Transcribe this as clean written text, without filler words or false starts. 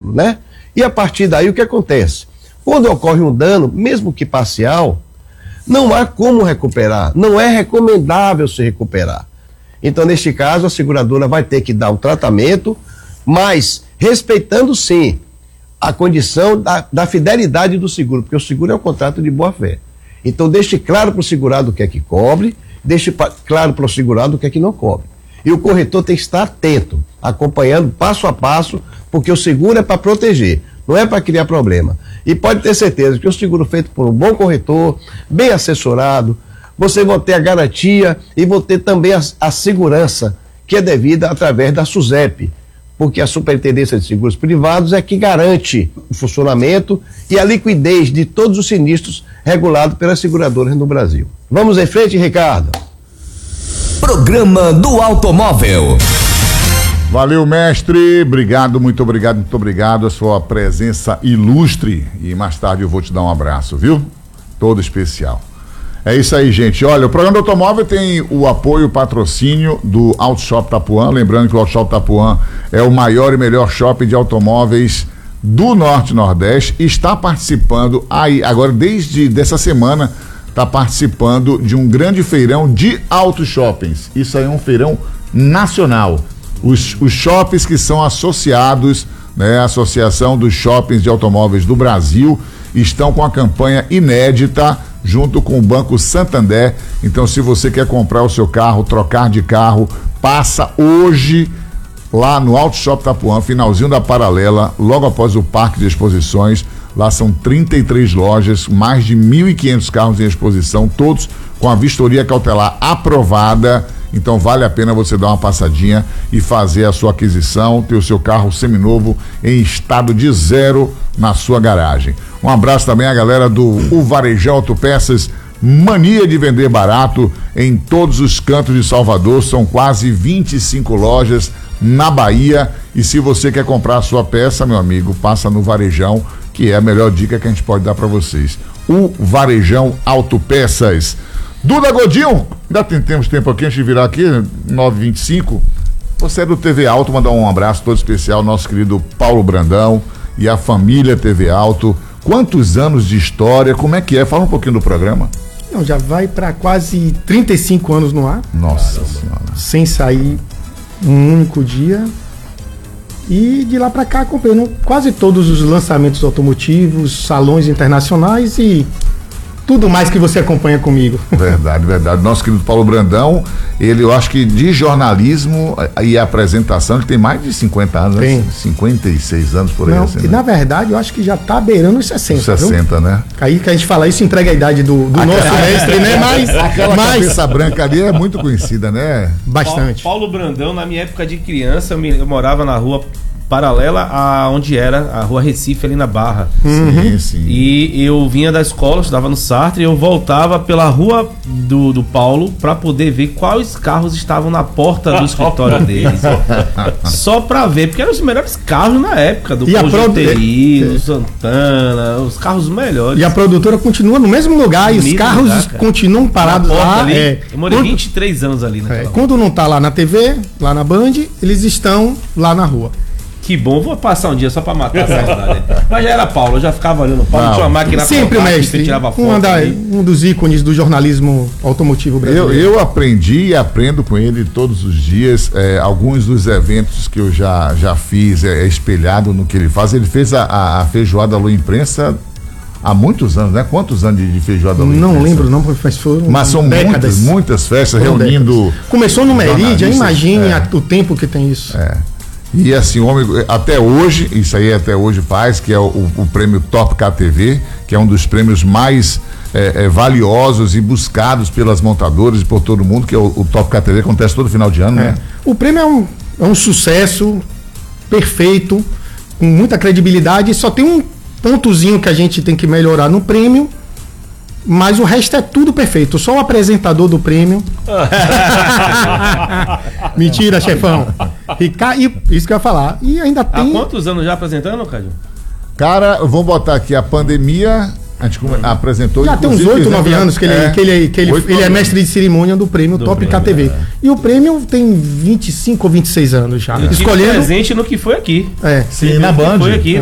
exemplo, né? E a partir daí o que acontece? Quando ocorre um dano, mesmo que parcial, não há como recuperar, não é recomendável se recuperar. Então, neste caso, a seguradora vai ter que dar um tratamento, mas respeitando sim a condição da fidelidade do seguro, porque o seguro é um contrato de boa-fé. Então, deixe claro para o segurado o que é que cobre, deixe claro para o segurado o que é que não cobre. E o corretor tem que estar atento, acompanhando passo a passo, porque o seguro é para proteger, não é para criar problema. E pode ter certeza que o seguro feito por um bom corretor, bem assessorado, você vai ter a garantia e vai ter também a segurança que é devida através da SUSEP, porque a Superintendência de Seguros Privados é que garante o funcionamento e a liquidez de todos os sinistros regulados pelas seguradoras no Brasil. Vamos em frente, Ricardo. Programa do Automóvel. Valeu, mestre, obrigado, muito obrigado a sua presença ilustre, e mais tarde eu vou te dar um abraço, viu? Todo especial. É isso aí, gente. Olha, o programa do automóvel tem o apoio, o patrocínio do Auto Shop Tapuã. Lembrando que o Auto Shop Tapuã é o maior e melhor shopping de automóveis do Norte e Nordeste. Está participando aí, agora desde dessa semana, está participando de um grande feirão de auto shoppings. Isso aí é um feirão nacional. Os shoppings que são associados, né, a Associação dos Shoppings de Automóveis do Brasil, estão com a campanha inédita junto com o Banco Santander. Então, se você quer comprar o seu carro, trocar de carro, passa hoje lá no Auto Shop Tapuã, finalzinho da Paralela, logo após o Parque de Exposições. Lá são 33 lojas, mais de 1.500 carros em exposição, todos com a vistoria cautelar aprovada. Então vale a pena você dar uma passadinha e fazer a sua aquisição, ter o seu carro seminovo em estado de zero na sua garagem. Um abraço também à galera do Varejão Autopeças, mania de vender barato em todos os cantos de Salvador. São quase 25 lojas na Bahia, e se você quer comprar a sua peça, meu amigo, passa no Varejão, que é a melhor dica que a gente pode dar para vocês. O Varejão Autopeças. Duda Godinho, ainda temos tempo aqui, antes de virar aqui, 9h25. Você é do TV Auto, mandar um abraço todo especial ao nosso querido Paulo Brandão e a família TV Auto. Quantos anos de história, como é que é? Fala um pouquinho do programa. Não, já vai para quase 35 anos no ar. Nossa Senhora. Sem sair um único dia. E de lá para cá acompanhando quase todos os lançamentos automotivos, salões internacionais e tudo mais que você acompanha comigo. Verdade, verdade. Nosso querido Paulo Brandão, ele, eu acho que de jornalismo e apresentação, ele tem mais de 50 anos, tem. Né? 56 anos por aí. Não, assim, e né? na verdade, eu acho que já tá beirando os 60. 60, viu? Né? Aí que a gente fala isso, entrega a idade do nosso mestre, né? Mas aquela cabeça branca ali é muito conhecida, né? Bastante. Paulo Brandão, na minha época de criança, eu morava na rua paralela a onde era a Rua Recife, ali na Barra. Sim, sim. E eu vinha da escola, estudava no Sartre, e eu voltava pela rua do Paulo para poder ver quais carros estavam na porta do escritório deles. Só para ver, porque eram os melhores carros na época, do GTI, do Santana, os carros melhores. E a produtora continua no mesmo lugar, e os carros continuam parados lá. Eu morei 23 anos ali naquela quando não tá lá na TV, lá na Band, eles estão lá na rua. Que bom, vou passar um dia só pra matar a saudade. Mas já era Paulo, eu já ficava olhando o Paulo, tinha uma máquina sempre o mestre, tirava foto um dos ícones do jornalismo automotivo brasileiro. Eu aprendi e aprendo com ele todos os dias. Alguns dos eventos que eu já fiz é espelhado no que ele faz. Ele fez a feijoada Lua Imprensa há muitos anos, né? Quantos anos de feijoada Lua Imprensa? Não lembro, não, mas foram mas são décadas. muitas festas reunindo. Décadas. Começou no Meridian, imagine o tempo que tem isso. E assim, o homem, até hoje, isso aí até hoje faz, que é o prêmio Top KTV, que é um dos prêmios mais valiosos e buscados pelas montadoras e por todo mundo, que é o Top KTV, acontece todo final de ano, né? O prêmio é um sucesso perfeito, com muita credibilidade, só tem um pontozinho que a gente tem que melhorar no prêmio, mas o resto é tudo perfeito. Só o apresentador do prêmio. Mentira, chefão. Isso que eu ia falar. E ainda tem. Há quantos anos já apresentando, Cádio? Cara, vamos botar aqui a pandemia. A gente apresentou. Já tem uns 8, 9 anos que ele é mestre de cerimônia do prêmio Top KTV. E o prêmio tem 25 ou 26 anos já. Escolhendo presente no que foi aqui. Sim, na Band. Foi aqui.